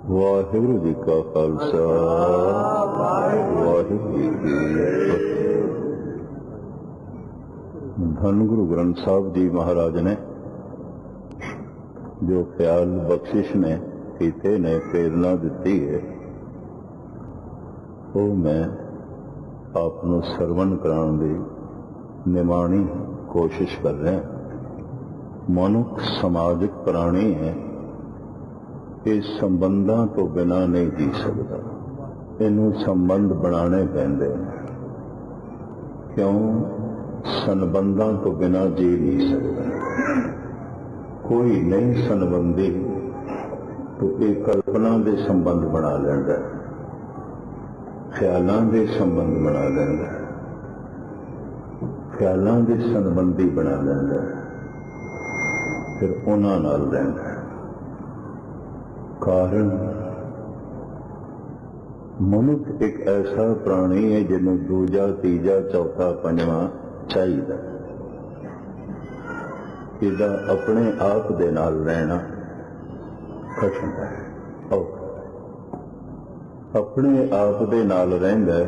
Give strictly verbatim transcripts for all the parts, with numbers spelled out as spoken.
ਵਾਹਿਗੁਰੂ ਜੀ ਕਾ ਖਾਲਸਾ ਵਾਹਿਗੁਰੂ ਜੀ ਕੀ ਫਤਿਹ। ਧੰਨ ਗੁਰੂ ਗ੍ਰੰਥ ਸਾਹਿਬ ਜੀ ਮਹਾਰਾਜ ਨੇ ਜੋ ਖਿਆਲ ਬਖਸ਼ਿਸ਼ ਨੇ ਕੀਤੇ ਨੇ, ਪ੍ਰੇਰਨਾ ਦਿੱਤੀ ਹੈ, ਉਹ ਮੈਂ ਆਪ ਨੂੰ ਸਰਵਣ ਕਰਾਉਣ ਦੀ ਨਿਮਾਣੀ ਕੋਸ਼ਿਸ਼ ਕਰ ਰਿਹਾ। ਮਨੁੱਖ ਸਮਾਜਿਕ ਪ੍ਰਾਣੀ ਹੈ, ਇਹ ਸੰਬੰਧਾਂ ਤੋਂ ਬਿਨਾ ਨਹੀਂ ਜੀ ਸਕਦਾ। ਇਹਨੂੰ ਸੰਬੰਧ ਬਣਾਉਣੇ ਪੈਂਦੇ ਨੇ, ਕਿਉਂ? ਸੰਬੰਧਾਂ ਤੋਂ ਬਿਨਾ ਜੀ ਨਹੀਂ ਸਕਦਾ। ਕੋਈ ਨਹੀਂ ਸੰਬੰਧੀ तो एक कल्पना के संबंध बना लेंदा, ख्यालों के संबंध बना लेंदा, ख्यालों के संबंधी बना लेंदा, फिर उन्हां नाल रहिंदा। कारण मनुष्य एक ऐसा प्राणी है जिन्हों दूजा तीजा चौथा पंजवां चाहिए। इहदा अपने आप दे नाल रहना कठिन है। और अपने आप दे नाल रहिंदा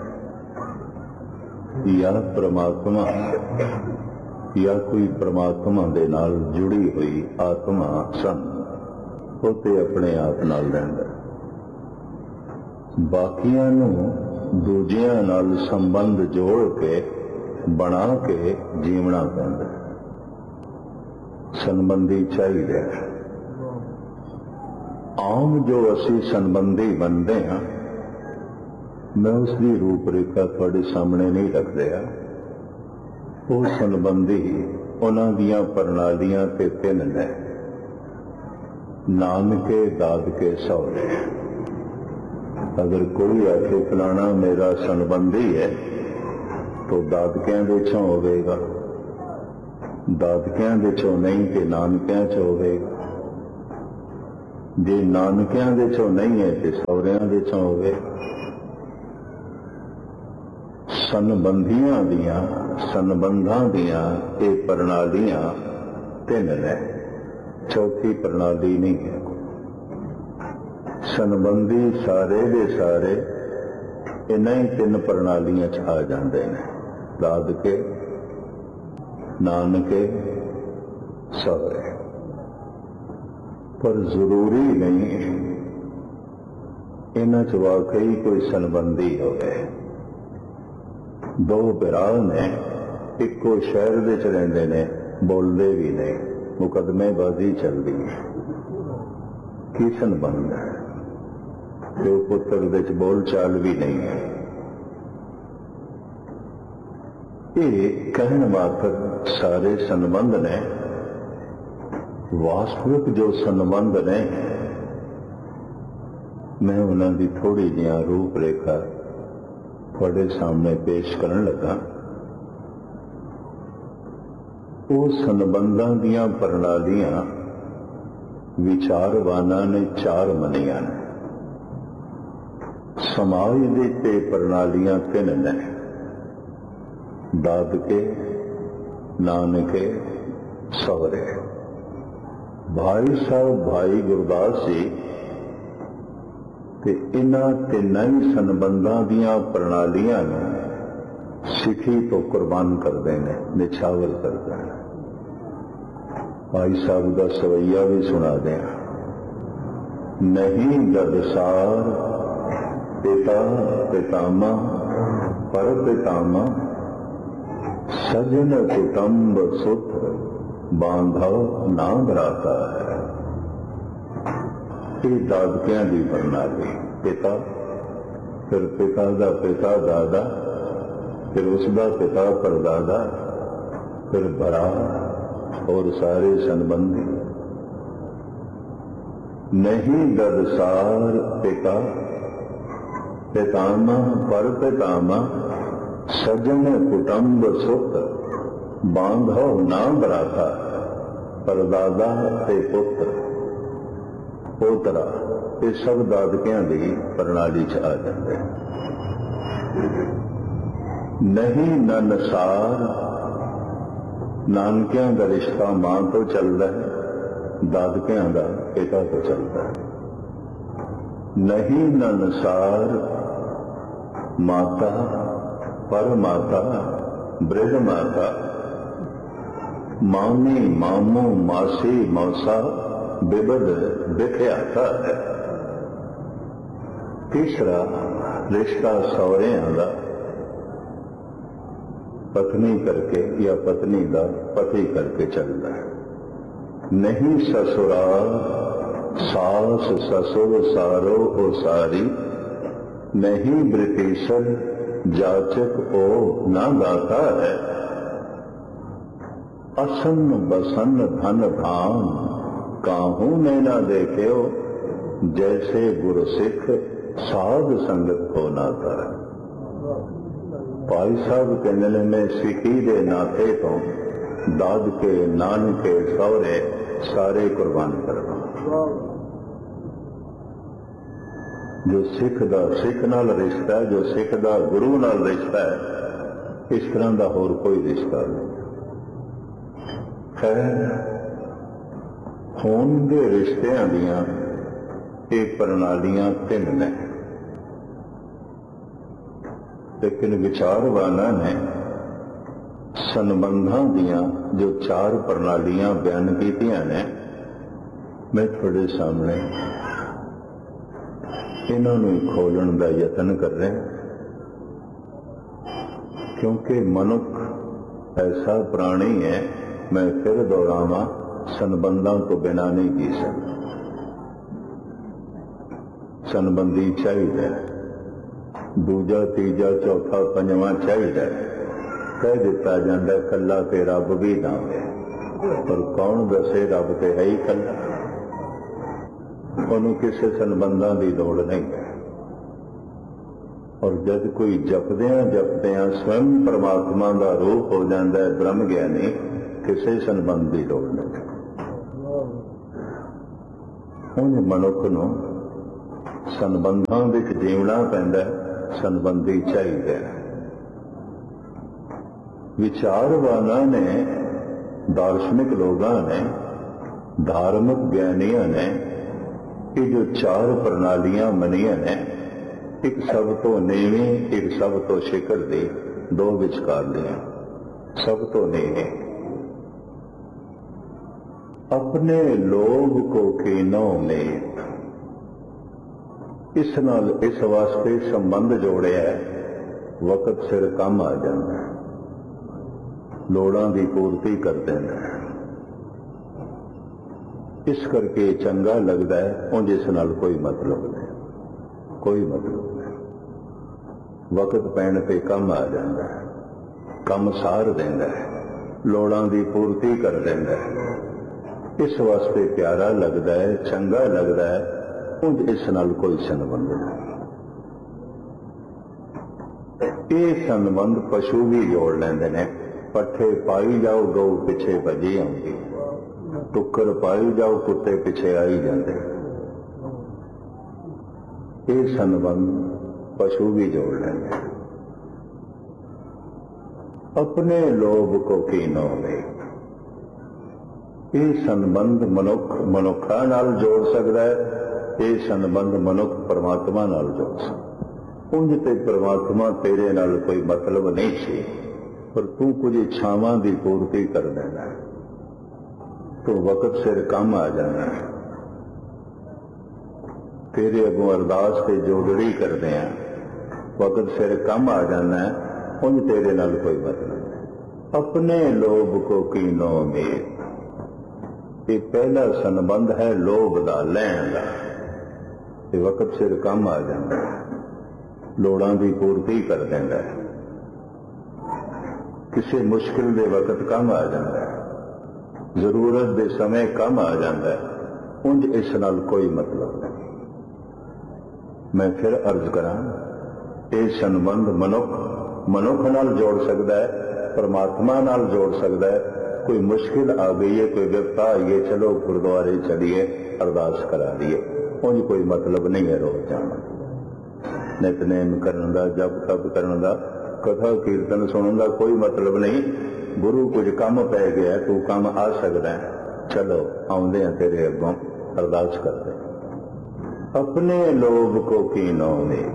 या परमात्मा या कोई परमात्मा दे नाल जुड़ी हुई आत्मा सन, उते अपने आप नाल रहिंदा। बाकियां नूं दूजियां नाल संबंध जोड़ के बना के जीवना पैंदा। संबंधी चाहिए। आम जो असी संबंधी बनते हैं, मैं उसकी रूपरेखा थोड़े सामने नहीं रख रहा। वो संबंधी उन्हां दियां प्रणालियां ते तीन ने, नानके दादके सौरे। अगर कोई आखे फलाना मेरा संबंधी है तो दादकियां दे चों होवेगा, दादकियां दे चों नहीं तो नानकियां च होवेगा, जे नानकियां दे चों नहीं है तो सौरियां दे चों होवे। संबंधियां दियां संबंधां दियां ये प्रणालियां तीन ने, चौथी प्रणाली नहीं है। संबंधी सारे दे सारे इन्हां ही तीन प्रणालियां च आ जांदे ने, दादके नानके सौरे। पर जरूरी नहीं इन्हां च वाकई कोई संबंधी होवे। दो भरा ने इको शहर दे च रहिंदे ने, बोलते भी नहीं, मुकदमेबाजी चलती है। की संबंध है? प्यो पुत्र दे च बोल चाल भी नहीं है। ये कहन मात्र सारे संबंध ने। वास्तविक जो संबंध ने, मैं उन्होंने थोड़ी जी रूपरेखा थोड़े सामने पेश करन लगा। वो संबंधां दियां प्रणालियां विचारवाना ने चार मनिया ने। समाज दे ते प्रणालियां तीन ने, दादके नानके सौरे। भाई साहब भाई गुरदास जी ते इन्हां तिन्नां ही संबंधां दियां प्रणालियां ने सिखी तो कुर्बान करते हैं, निछावर करते हैं। भाई साहब का सवैया भी सुना दें। नहीं ददसार पिता पितामा पर पितामा, सजन कुटुंब सुत्र बांधव ना भराता है। ये दादकियां की प्रणाली। पिता, फिर पिता का पिता दादा, फिर उसका पिता परदादा, फिर भरा और सारे संबंधी। नहीं ददसार पिता पितामा पर पितामा, सजन कुटुंब सुत्र बांधव ना भराता, परदादा ते पुत्र पोतरा। ये सब दादकियां की प्रणाली च आ जाते। नहीं ननसार, नानकियां का रिश्ता मां तो चलता है, दादकियां का पिता तो चलता है। नहीं ननसार माता पर माता ब्रज माता, मामी मामू मासी मौसा बिबद बिख्याता है। तीसरा रिश्ता सौहरियां दा पत्नी करके या पत्नी का पति करके चलता है। नहीं ससुराल सास ससुर सारो ओ सारी, नहीं ब्रिटिशन जाचक ओ ना दाता है। असन बसन धन धाम काहू ने ना देख्यो, जैसे गुरु सिख साध संगत को नाता है। भाई साहब कहने ने मैं सिखी दे नाते तो दादके नानके सौरे सारे कुर्बान करवा। जो सिख दा सिख नाल रिश्ता है, जो सिख दा गुरु नाल रिश्ता है, इस तरह का होर कोई रिश्ता नहीं। खैर खून के रिश्तियां दियां एक प्रणालियां तीन ने, लेकिन विचारवाना ने संबंधां दियां जो चार प्रणालियां बयान कीतियां ने, मैं थोड़े सामने इन्हों खोलने का यतन कर रहा, क्योंकि मनुख ऐसा प्राणी है, मैं फिर दोहरावां, संबंधों तो बिना नहीं जी सकता। संबंधी चाहिए, दूजा तीजा चौथा पंजवां चाहिए। कह दिता जाता कला ते रब भी ना है, पर कौन दसे रब ते है ही कला, उन्होंने किसी संबंधों की दौड़ नहीं है। और जब कोई जपद्या जपद्या स्वयं परमात्मा का रूप हो जाता है ब्रह्म ज्ञानी, किसी संबंध की दौड़ नहीं। उन मनुख नूं संबंधों विच जीवना पैंदा, संबंधी चाहिए। विचारवाना ने, दार्शनिक लोगों ने, धार्मिक ज्ञानियों ने ये जो चार प्रणालियां मनिया ने, एक सब तो नीवी एक सब तो शिखर दी, दो विचकार दियां। सब तो नीवी अपने लोभ को कीनो में, इस नाल इस वास्ते संबंध जोड़िया है, वक्त सिर कम आ जाता है, लोड़ां की पूर्ति कर देना है। इस करके चंगा लगता है, उंज इस नाल कोई मतलब नहीं, कोई मतलब नहीं। वक्त पैण पे कम आ जाता है, कम सार देंदा है, लोड़ां की पूर्ति कर देंदा है, इस वास्ते प्यारा लगता है, चंगा लगता है, उंज इस नाल कोई संबंध नहीं। ये संबंध पशु भी जोड़ लेंदे ने, पट्ठे पाई जाओ गऊ पिछे भजी आउंदी, टुक्कर पाई जाओ कुत्ते पिछे आई जाते। ये संबंध पशु भी जोड़ लेंगे। अपने लोभ को कीनो में, ये संबंध मनुख मनुखा नाल जोड़ सकता है, ये संबंध मनुख परमात्मा नाल जोड़ सकता। उंज ते परमात्मा तेरे नाल कोई मतलब नहीं सी, पर तू कुछ इच्छावां की पूर्ति कर देना है, तो वक्त सिर कम आ जाना है। तेरे अगों अरदास ते जोगड़ी करते हैं, वक्त सिर कम आ जाना है, उंज तेरे नाल कोई मतलब नहीं। अपने लोभ को कीनो में, ये पहला संबंध है लोभ का, लैण का। ये वक्त सिर कम आ जाता है, लोड़ां की पूर्ति कर देंदा है, किसी मुश्किल के वक्त कम आ जाता है, जरूरत के समय कम आ जाता है, उंज इस नाल कोई मतलब नहीं। मैं फिर अर्ज करा, ये संबंध मनुख मनुख नाल जोड़ सकता है, परमात्मा नाल जोड़ सकता है। कोई मुश्किल आ गई है, कोई विपता आई है, चलो गुरुद्वारे चलिए अरदास करा दिए, उंज कोई मतलब नहीं है रोज जाना, नितनेम करने का, जप तप करने का, कथा कीर्तन सुनने का कोई मतलब नहीं। गुरु कुछ काम पै गया, तू काम आ सकता है, चलो आउंदे हैं तेरे अगों अरदास करते। अपने लोभ को कीनो में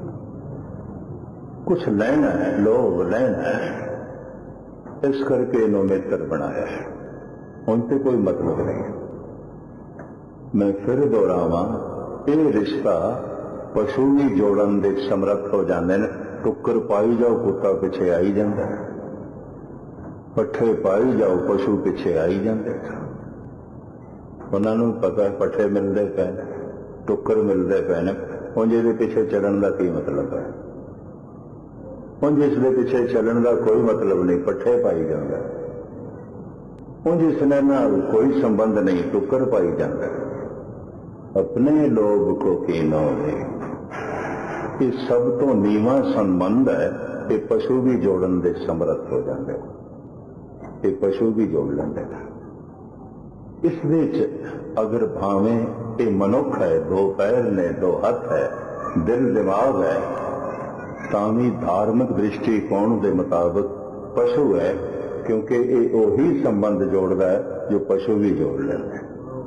कुछ लेना है, लोभ लेना है, इस करके इन्हों मित्र बनाया है, उनसे कोई मतलब नहीं। मैं फिर दोहरावां, ये रिश्ता पशु भी जोड़न दे समर्थ हो जाते हैं। टुक्कर पाई जाओ, कुत्ता पिछे आई जाता है, पट्ठे पाई जाओ, पशु पिछे आई जाते। उन्होंने पता है पट्ठे मिलते पे, टुक्कर मिलते पे ने, उंज इहदे पिछे चलन का की मतलब है? उंज इसके पिछे चलन का कोई मतलब नहीं, पट्ठे पाई जाता। उंज इसने नाल कोई संबंध नहीं, टुक्कर पाई जाता। अपने लोभ को कीनो है, ये सब तो नीवा संबंध है कि पशु भी जोड़न दे समर्थ हो जाते, ये पशु भी जोड़ लेंगे। इस विच अगर भावें ये मनुख है, दो पैर ने, दो हाथ है, दिल दिमाग है, तामी धार्मिक दृष्टिकोण के मुताबिक पशु है, क्योंकि ये वही संबंध जोड़ता है जो पशु भी जोड़ लेते हैं।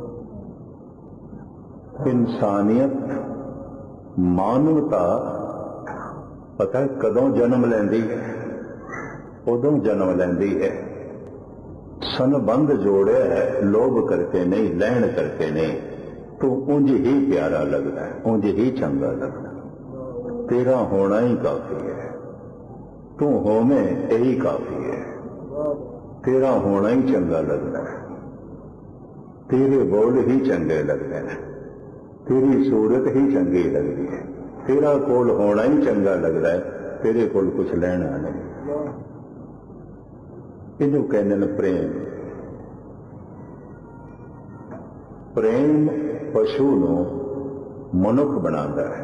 इंसानियत, मानवता पता है कदों जन्म लेंदी है? उदों जन्म लेंदी है संबंध जोड़े है, लोभ करके नहीं, लैण करके नहीं, तो उंज ही प्यारा लगता है, उंज ही चंगा लगता है। तेरा होना ही काफी है, तू होवे यही काफी है, तेरा होना ही चंगा लगता है, तेरे बोल ही चंगे लगते हैं, तेरी सूरत ही चंगी लगती है, तेरा कोल होना ही चंगा लगता है, तेरे कोल कुछ लेना नहीं। इनू कहते हैं प्रेम। प्रेम पशु नो मनुख बनाता है,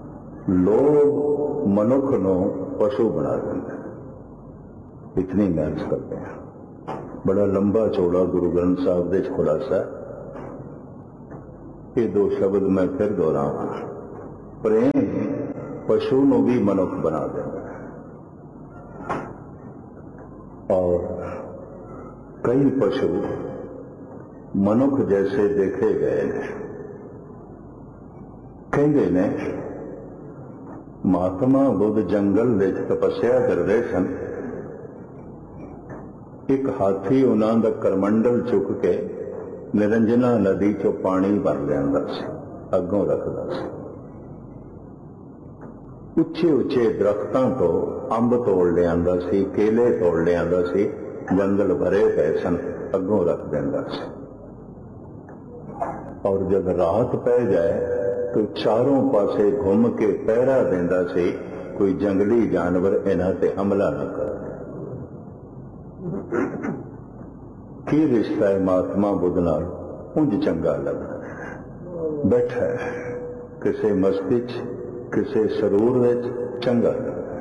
लोभ मनुख नो पशु बना देता है। इतनी मेहनत करते हैं। बड़ा लंबा चौड़ा गुरु ग्रंथ साहब दे खुलासा, ये दो शब्द मैं फिर दोहरावां। प्रेम पशु नो भी मनुख बना देता है, और कई पशु मनुख जैसे देखे गए हैं। कहते ने महात्मा बुद्ध जंगल विच तपस्या करते सन, एक हाथी उन्हां दा करमंडल चुक के निरंजना नदी चो पानी भर लियांदा सी, अगों रखदा सी। उच्चे उच्चे दरख्तां तो अंब तोड़ लियांदा सी, केले तोड़ लियांदा सी, जंगल भरे पे सन, अगों रख देंदा सी। और जब रात पै जाए तो चारों पासे घूम के पहरा देंदा सी, कोई जंगली जानवर इन्हां ते हमला न करे। की रिश्ता है महात्मा बुद्ध नाल? उंज चंगा लगदा बैठा है किसे मस्ती च, किसे सरूर विच, चंगा लगदा।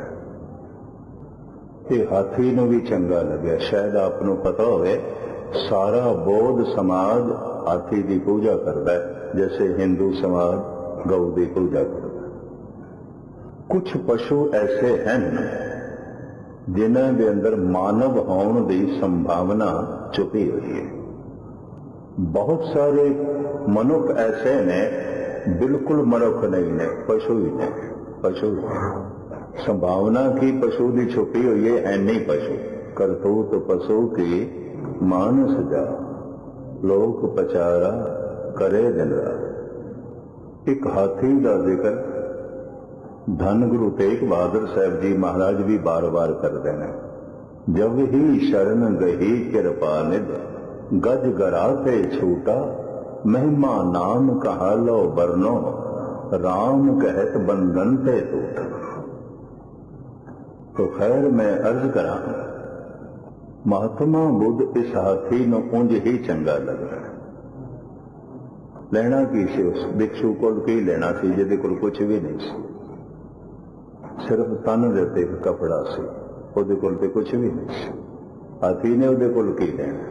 ये हाथी नूं भी चंगा लग्या। शायद आपनूं पता होवे सारा बौद्ध समाज हाथी की पूजा करता है, जैसे हिंदू समाज गऊ की पूजा करता है। कुछ पशु ऐसे हैं जिन्हां दे अंदर मानव होने की संभावना छुपी हुई है। बहुत सारे मनुख ऐसे ने बिल्कुल मनुख नहीं ने, पशु ही ने, पशु संभावना की पशु की छुपी हुई है, है नहीं पशु। करतूत पशु की मानस जा, लोक पचारा करे दिन रात। एक हाथी का जिक्र धन गुरु तेग बहादुर साहब जी महाराज भी बार बार करते हैं। जब ही शरण गही कृपा निध, गज गराते छूटा, महिमा नाम कहा लो बरनो, राम कहत बंधन ते टूटा। तो खैर मैं अर्ज करा, महात्मा बुद्ध इस हाथी नूं उंज ही चंगा लग रहा है। लेना की सी उस भिक्षु कोल की लेना सी जिहदे कोल कुछ भी नहीं सी, सिर्फ तन दे उत्ते एक कपड़ा सी, उहदे कोल ते कुछ भी नहीं सी। हाथी ने उहदे कोल की लेना?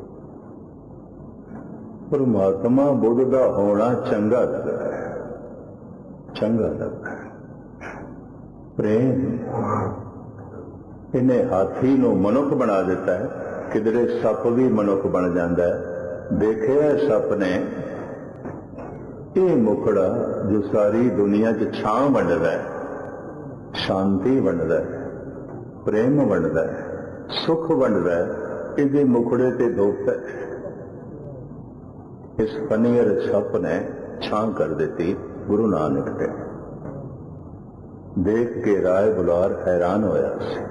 पर महात्मा बुद्ध का होना चंगा लगता है, चंगा लगता है। प्रेम इन्हें हाथी नूं मनुख बना देता है। किधरे सप भी मनुख बन जाता है। देखे सप ने ਇਹ ਮੁਖੜਾ ਜੋ ਸਾਰੀ ਦੁਨੀਆ 'ਚ ਛਾਂ ਵੰਡਦਾ ਹੈ, ਸ਼ਾਂਤੀ ਵੰਡਦਾ ਹੈ, ਪ੍ਰੇਮ ਵੰਡਦਾ ਹੈ, ਸੁਖ ਵੰਡਦਾ ਹੈ, ਇਹਦੇ ਮੁਖੜੇ ਤੇ ਦੁੱਖ ਹੈ। ਇਸ ਪਨੀਰ ਛੱਪ ਨੇ ਛਾਂ ਕਰ ਦਿੱਤੀ ਗੁਰੂ ਨਾਨਕ ਤੇ। ਦੇਖ ਕੇ ਰਾਏ ਬੁਲਾਰ हैरान ਹੋਇਆ ਸੀ।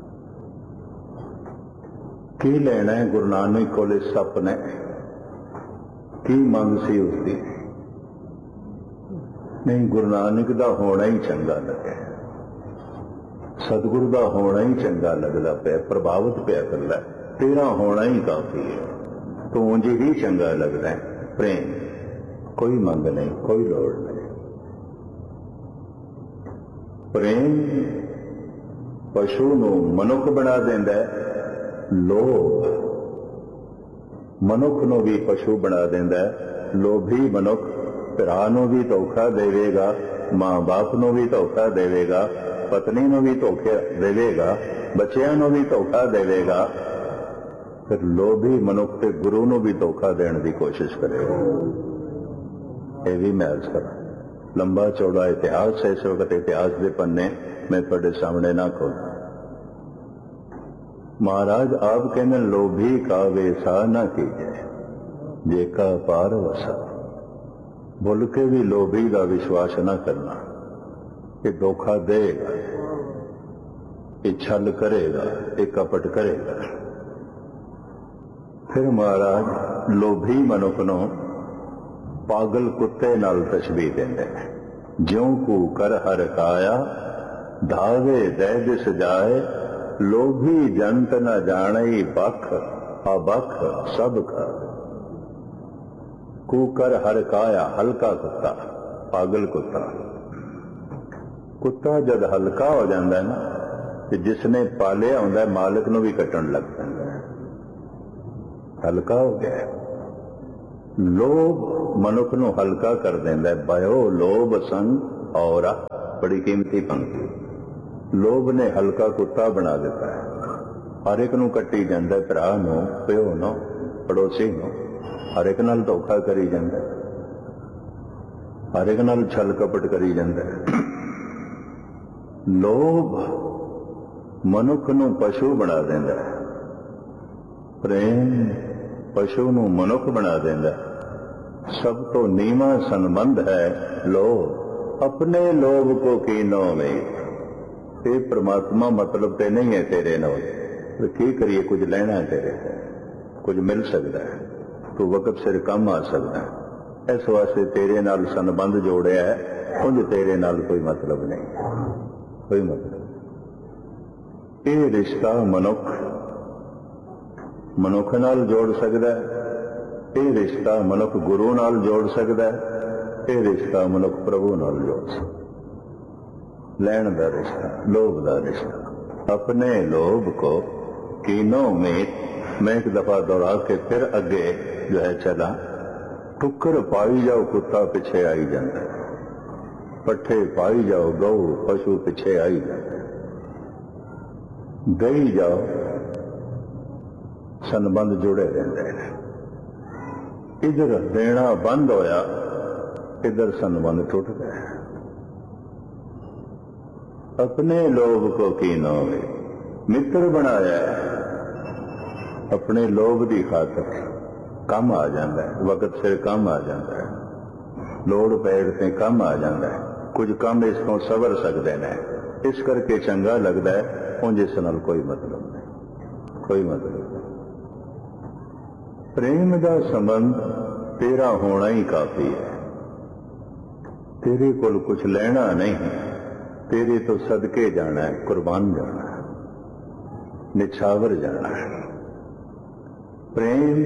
ਕੀ ਲੈਣਾ ਹੈ ਗੁਰੂ ਨਾਨਕ ਕੋਲੇ ਸੱਪ ਨੇ? ਕੀ ਮੰਗ ਸੀ ਉਸਦੀ? ਨਹੀਂ, ਗੁਰੂ ਨਾਨਕ ਦਾ ਹੋਣਾ ਹੀ ਚੰਗਾ ਲੱਗਿਆ, ਸਤਿਗੁਰੂ ਦਾ ਹੋਣਾ ਹੀ ਚੰਗਾ ਲੱਗਦਾ ਪਿਆ, ਪ੍ਰਭਾਵਿਤ ਪਿਆ ਕਰਦਾ। ਤੇਰਾ ਹੋਣਾ ਹੀ ਕਾਫੀ ਹੈ, ਤੂੰ ਉਂਝ ਹੀ ਚੰਗਾ ਲੱਗਦਾ ਹੈ। ਪ੍ਰੇਮ, ਕੋਈ ਮੰਗ ਨਹੀਂ, ਕੋਈ ਲੋੜ ਨਹੀਂ। ਪ੍ਰੇਮ ਪਸ਼ੂ ਨੂੰ ਮਨੁੱਖ ਬਣਾ ਦਿੰਦਾ ਹੈ, ਲੋਭ ਮਨੁੱਖ ਨੂੰ ਵੀ ਪਸ਼ੂ ਬਣਾ ਦਿੰਦਾ ਹੈ। ਲੋਭੀ ਮਨੁੱਖ ਭਰਾ ਨੂੰ ਵੀ ਧੋਖਾ ਦੇਵੇਗਾ, ਮਾਂ ਬਾਪ ਨੂੰ ਵੀ ਧੋਖਾ ਦੇਵੇਗਾ, ਪਤਨੀ ਨੂੰ ਵੀ ਧੋਖਾ ਦੇਵੇਗਾ, ਬੱਚਿਆਂ ਨੂੰ ਵੀ ਧੋਖਾ ਦੇਵੇਗਾ। ਫਿਰ ਲੋਭੀ ਮਨੁੱਖ ਤੇ ਗੁਰੂ ਨੂੰ ਵੀ ਧੋਖਾ ਦੇਣ ਦੀ ਕੋਸ਼ਿਸ਼ ਕਰੇਗਾ। ਇਹ ਵੀ ਮੈਂ ਅਰਜ਼ ਕਰਾਂ, ਲੰਬਾ ਚੌੜਾ ਇਤਿਹਾਸ ਹੈ ਇਸ ਵਕਤ, ਇਤਿਹਾਸ ਦੇ ਪੰਨੇ ਮੈਂ ਤੁਹਾਡੇ ਸਾਹਮਣੇ ਨਾ ਖੋਲਾਂ। महाराज आप कहने लोभी का वेसा ना कीजिए जे का पार वसा। बोल के भी लोभी का विश्वास ना करना कि धोखा देगा, ये छल करेगा, ये कपट करेगा। फिर महाराज लोभी मनुख नूं पागल कुत्ते नाल तशबीह देंदे ने। ज्यों कू कर हर काया धावे दै दिस जाए, लोभी जंत न जाने बख अबख सब का। कुकर हर काया, हल्का कुत्ता, पागल कुत्ता। कुत्ता जब हल्का हो जाता है ना, तो जिसने पालिया होंदा मालिक नूं भी कट्टण लग पैंदा है, हल्का हो गया। लोभ मनुख नूं हल्का कर देंदा है। भयो लोभ संग और बड़ी कीमती पंक्ति। लोभ ने हल्का कुत्ता बना दिता है। हर एक नूं कट्टी जांदा, भरा नूं, प्यो नूं, पड़ोसी नूं, हर एक नाल धोखा करी जांदा, हर एक नाल छल कपट करी जांदा। लोभ मनुख नूं पशु बना देंदा है, प्रेम पशु नूं मनुख बना देंदा। सब तो नीवा संबंध है लोभ। अपने लोभ को कीनो में, ये परमात्मा मतलब ते नहीं है तेरे नाल, तो की करिए? कुछ लेना है तेरे, कुछ मिल सकता है, तू वक्त सिर कम आ सकता है, इस वास्ते तेरे नाल संबंध जोड़िया है, उंज तेरे नाल कोई मतलब नहीं, कोई मतलब। ये रिश्ता मनुख मनुख नाल जोड़ सकता है, ये रिश्ता मनुख गुरु नाल जोड़ सकता है, ये रिश्ता मनुख प्रभु नाल जोड़ सकता है। लैन का रिश्ता, लोभ का रिश्ता। अपने लोभ को कीनों में, मैं एक दफा दौड़ा के फिर अगे जो है चला। टुक्कर पाई जाओ, कुत्ता पिछे आई जाता है, पट्ठे पाई जाओ, गऊ पशु पिछे आई जाता है। गई जाओ, संबंध जुड़े रहते हैं। इधर देना बंद होया, इधर संबंध टूट गया। अपने लोभ को कीनो में मित्र बनाया है, अपने लोभ की खातर कम आ जाता है, वक्त सिर कम आ जाता है, लोड़ पैड़ से कम आ जाता है, कुछ कम इसको सवर सकते हैं, इस करके चंगा लगता है। उंज इस नाल कोई मतलब नहीं, कोई मतलब नहीं। प्रेम का संबंध तेरा होना ही काफी है। तेरे कोल कुछ लेना नहीं, तेरे तो सदके जाना है, कुर्बान जाना है, निछावर जाना है। प्रेम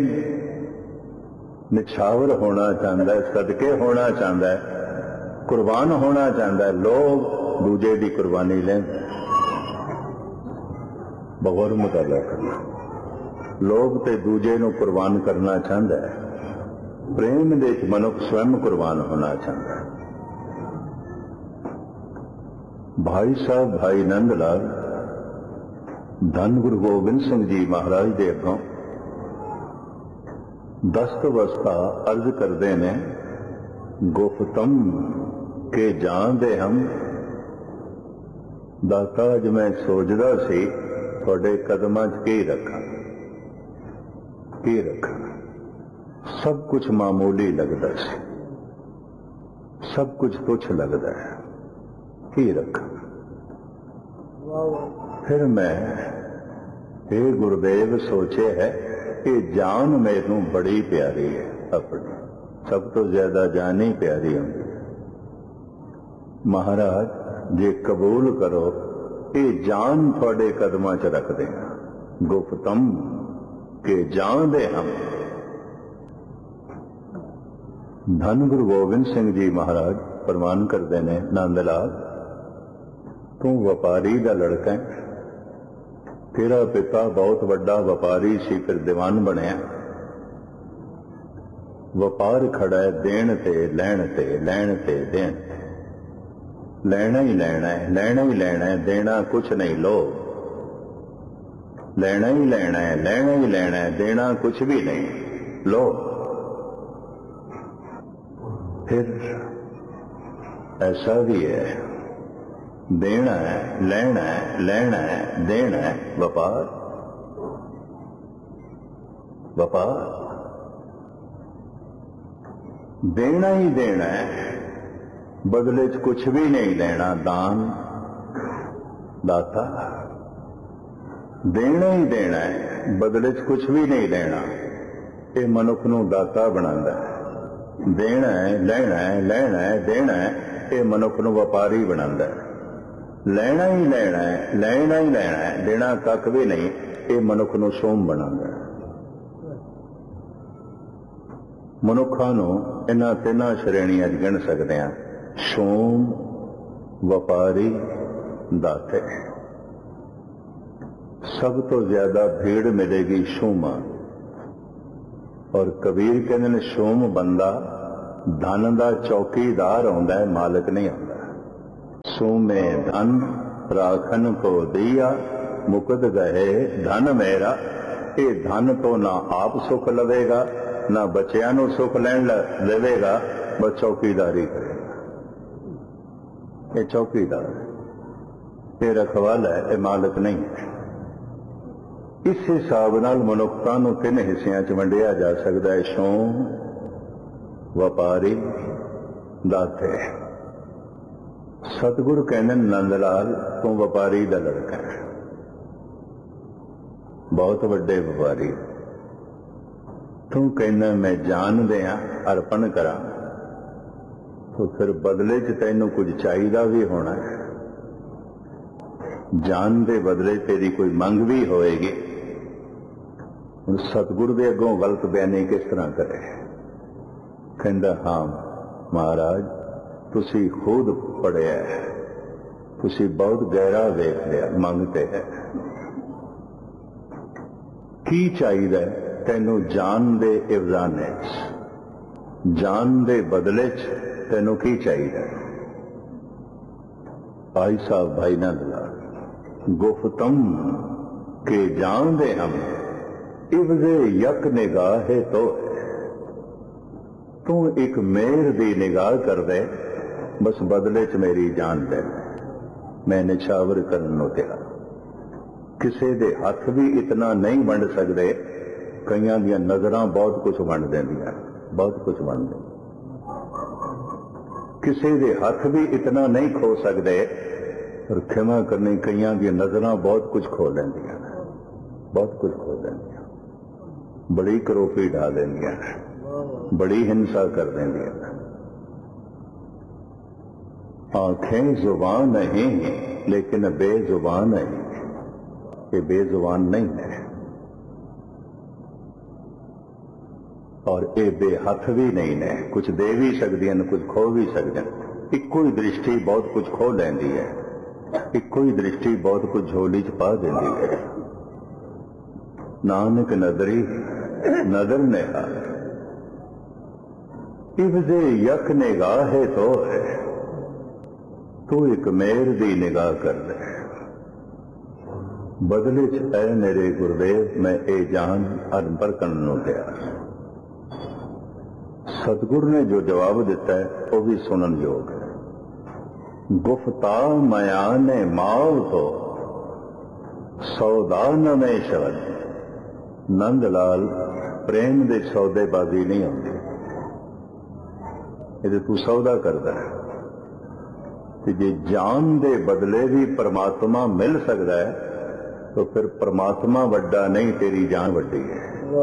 निछावर होना चाहता है, सदके होना चाहता है, कुर्बान होना चाहता है। लोग दूजे की कुर्बानी लेंदे, बगौर मुताला करना। लोग ते दूजे नूं कुर्बान करना चाहता है, प्रेम दे विच मनुख स्वयं कुर्बान होना चाहता है। भाई साहब भाई नंद लाल धन गुरु गोबिंद सिंह जी महाराज दे अगों दस्त वस्ता अर्ज करते ने गुफ्तम के जानते हम। दाता अज मैं सोचदा सी तुहाडे कदमां च की रखा की रखा। सब कुछ मामूली लगता सी, सब कुछ तुच्छ लगता है, की रखा। फिर मैं हे गुरुदेव सोचे है कि जान मैनू बड़ी प्यारी है, अपनी सब तो ज्यादा जान ही प्यारी होंगी। महाराज जे कबूल करो ये जान थोड़े कदमां च रख देना। गुफ्तम के जान दे हम। धन गुरु गोबिंद सिंह जी महाराज फरमान करते ने, नंद लाल तू व्यापारी दा लड़का है, तेरा पिता बहुत बड़ा व्यापारी सी, फिर दीवान बनया। व्यापार खड़ा है देण ते लैण ते लैण ते देण, लेना ही लेना है, लेना ही लेना है, देना कुछ नहीं। लो लेना ही लेना है, लेना ही लेना है, देना कुछ भी नहीं। लो फिर ऐसा भी है, देना है, लेना है, लेना है, देना है, व्यापार व्यापार देना ही देना है, बदले च कुछ भी नहीं लेना। दान दाता देना ही देना है, बदले च कुछ भी नहीं लेना। ये मनुख नूं दाता बनांदा है। देना है, लेना है, लेना है, देना है, ये मनुख नूं व्यापारी बनांदा है। लेना ही लेना है, लेना ही लेना है, देना कख भी नहीं, ये मनुख नूं सोम बनांदा है। मनुखा नूं इन्हां तिन्हां श्रेणियां च गिण सकते हैं, सोम, व्यापारी, दाते। सब तो ज्यादा भीड़ मिलेगी सोमा। और कबीर कहते हैं सोम बंदा धन दा चौकीदार होंदा है, मालिक नहीं होंदा। सोमे धन राखन को दिया, मुकद गए धन मेरा। ये धन तो ना आप सुख लवेगा, ना बच्चियां नूं सुख लैण देवेगा, बस चौकीदारी करेगा। ये चौकीदार है, ये रखवाला है, ये मालिक नहीं है। इस हिसाब नाल मनुखता नूं तीन हिस्सियां च वंडिया जा सकता है, सोम, व्यापारी, दाते। सतगुरु कहने नंद लाल तू व्यापारी दा लड़का है, बहुत वड्डे व्यापारी। तू कहना मैं जान दिया अर्पण करा, तो फिर बदले च तैनू कुछ चाहिदा भी होना है। जान दे बदले तेरी कोई मंग भी होएगी। हुण सतगुरु दे अगों गलत बयानी किस तरह करे? कहंदा हाँ महाराज तुसी खुद पढ़िया है, तुसी बहुत गहरा देख लिया, मंगते है की चाहिए तैनू जान दे इवजाने, जान दे बदले च तैनू की चाहिए? भाई साहब भाई नंद लाल गुफ्तम के जान दे हम, इवजे यक निगाहे तो तू एक मेर दी निगाह कर दे, बस बदले च मेरी जान दे। मैं निछावर करन नूं तैयार। किसे दे हथ भी इतना नहीं वंड सकते, कईयां दियां नजरां बहुत कुछ वंड देंदियां, बहुत कुछ वंड देंदियां। किसी दे हथ भी इतना नहीं खो सकते, और क्षमा करनी कईयां दी नजरां बहुत कुछ खो लेंदियां, बहुत कुछ खो लेंदियां, बड़ी करोपी ढा देंदियां, बड़ी हिंसा कर देंदियां। आंखें जुबान नहीं लेकिन बेजुबान है, ये बेजुबान नहीं है। और ये बेहथ भी नहीं ने, कुछ दे भी सकदियां, कुछ खो भी सकदियां। इक्को ही दृष्टि बहुत कुछ खो लैंदी है, इक्को ही दृष्टि बहुत कुछ झोली च पा देंदी है। नानक नदरी नदर नेहा, इवजे यक निगाहे तो है, तू एक मेर दी निगाह कर ले। बदले च ऐ मेरे गुरुदेव मैं ए जान अर्पण करन नूं तैयार। सतगुर ने जो जवाब दिता है वो भी सुनन योग है। गुफ्ता मयाने माव तो सौदा न में शब्द। नंद लाल प्रेम दे सौदेबाजी नहीं आती, ये तू सौदा करता है। जे जान दे बदले भी परमात्मा मिल सकता है तो फिर परमात्मा वड्डा नहीं, तेरी जान वड्डी है।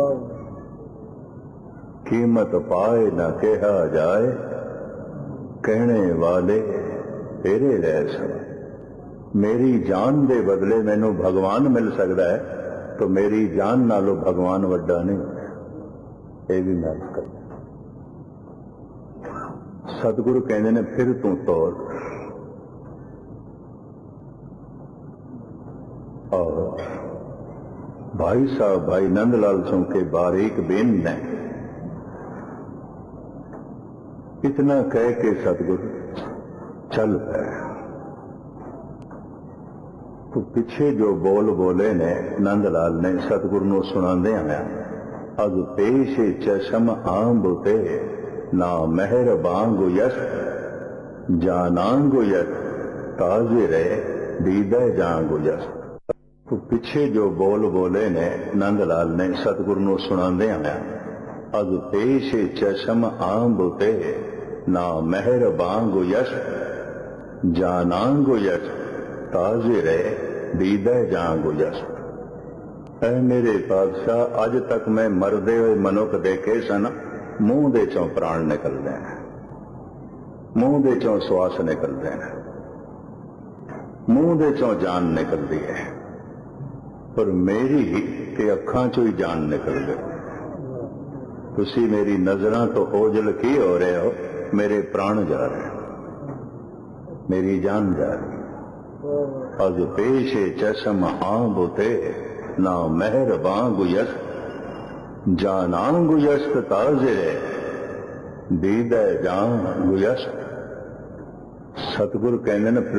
कीमत पाए ना कहा जाए, कहने वाले तेरे रह सब। मेरी जान दे बदले मैनू भगवान मिल सकता है तो मेरी जान नालों भगवान वड्डा नहीं, ये भी मैं कर। सतगुरु कहते ने फिर तू तोड़। और भाई साहब भाई नंदलाल चौंके बारीक बेन ने इतना कह के सतगुरु चल पे। तो पीछे जो बोल बोले ने नंदलाल ने सतगुरु नूं सुणांदे आया, अग पेश चशम आंब ते ना मेहर बांगु यश जानांगु यश ताजे रहे दीदा जांगु यश। तो पीछे जो बोल बोले ने नंदलाल ने सतगुरु नूं सुणांदे आया, अग पेश चशम आंब ते ना मेहर बांगु यश जानांगु यश ताजे रहे दीदा जांगु यश। ऐ मेरे पातशाह, अज तक मैं मरदे हुए मनुख देखे सन, मूंह दे चों प्राण निकलते हैं, मूंह दे चों श्वास निकलते हैं, मूंह दे चों जान निकलती है, पर मेरी ते अखां चों ही जान निकल गई। तुसी मेरी नजरां तो ओझल की हो रहे हो, मेरे प्राण जा रहे हैं, मेरी जान जा रही। अज पेशे चशम आंब ते ना मेहर बांगु यश जानांगु यश ताजे दीदा जांगु यश। सतगुरु कहते हैं